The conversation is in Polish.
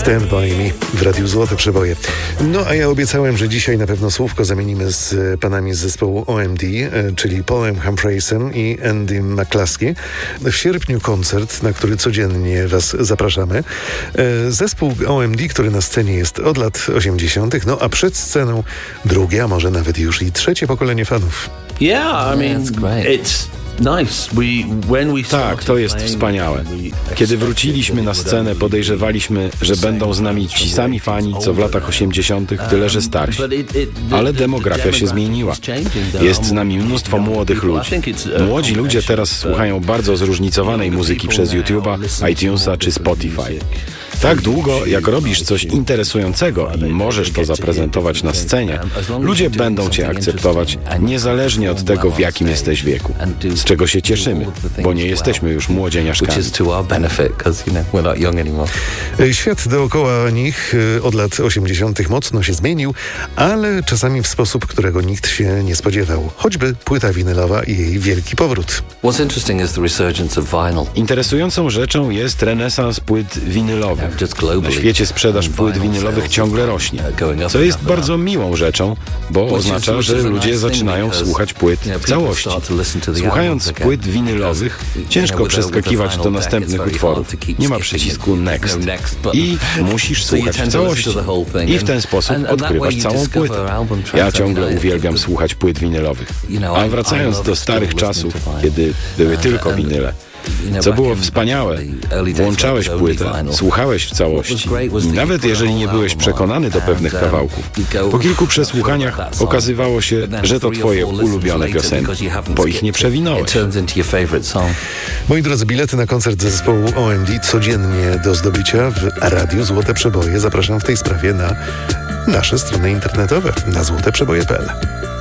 Stand By Me w Radiu Złote Przeboje. No a ja obiecałem, że dzisiaj na pewno słówko zamienimy z panami z zespołu OMD, czyli Paulem Humphreysem i Andy McCluskey. W sierpniu koncert, na który codziennie was zapraszamy. Zespół OMD, który na scenie jest od lat 80., no a przed sceną drugie, a może nawet już i trzecie pokolenie fanów. Yeah, I mean, it's nice. Tak, to jest wspaniałe. Kiedy wróciliśmy na scenę, podejrzewaliśmy, że będą z nami ci sami fani, co w latach 80., tyle że starsi. Ale demografia się zmieniła. Jest z nami mnóstwo młodych ludzi. Młodzi ludzie teraz słuchają bardzo zróżnicowanej muzyki przez YouTube'a, iTunesa czy Spotify. Tak długo, jak robisz coś interesującego i możesz to zaprezentować na scenie, ludzie będą cię akceptować, niezależnie od tego, w jakim jesteś wieku. Z czego się cieszymy, bo nie jesteśmy już młodzieniaszkami. Świat dookoła nich od lat 80. mocno się zmienił, ale czasami w sposób, którego nikt się nie spodziewał. Choćby płyta winylowa i jej wielki powrót. Interesującą rzeczą jest renesans płyt winylowych. Na świecie sprzedaż płyt winylowych ciągle rośnie, co jest bardzo miłą rzeczą, bo oznacza, że ludzie zaczynają słuchać płyt w całości. Słuchając płyt winylowych, ciężko przeskakiwać do następnych utworów. Nie ma przycisku Next. I musisz słuchać w całości. I w ten sposób odkrywasz całą płytę. Ja ciągle uwielbiam słuchać płyt winylowych. A wracając do starych czasów, kiedy były tylko winyle, co było wspaniałe, włączałeś płytę, słuchałeś w całości i nawet jeżeli nie byłeś przekonany do pewnych kawałków, po kilku przesłuchaniach okazywało się, że to twoje ulubione piosenki, bo ich nie przewinąłeś. Moi drodzy, bilety na koncert zespołu OMD codziennie do zdobycia w Radiu Złote Przeboje. Zapraszam w tej sprawie na nasze strony internetowe, na złoteprzeboje.pl.